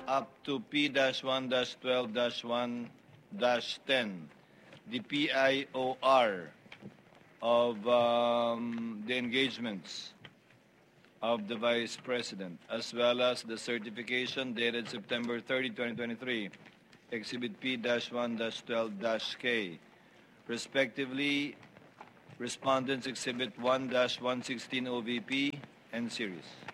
up to P-1-12-1-10, the PIOR of the engagements of the Vice President, as well as the certification dated September 30, 2023, Exhibit P-1-12-K, respectively, Respondents Exhibit 1-116 OVP and Series.